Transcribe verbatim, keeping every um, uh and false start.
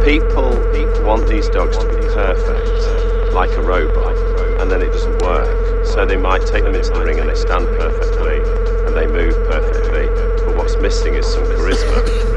People want these dogs to be perfect, like a robot, and then it doesn't work. So they might take them into the ring and they stand perfectly and they move perfectly, but what's missing is some charisma.